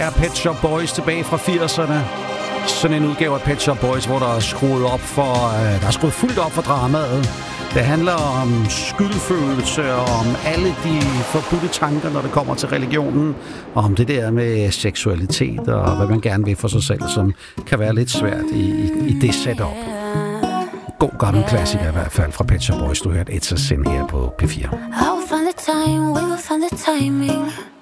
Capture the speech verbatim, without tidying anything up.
er Pet Shop Boys tilbage fra firserne. Sådan en udgave af Pet Shop Boys, hvor der er skruet op for, øh, der er skruet fuldt op for dramaet. Det handler om skyldfølelse, og om alle de forbudte tanker, når det kommer til religionen, og om det der med seksualitet, og hvad man gerne vil for sig selv, som kan være lidt svært i, i, i det setup. God gammel klassiker i hvert fald fra Pet Shop Boys. Du hørte It's a Sin her på P fire. I will find the time, we will find the timing.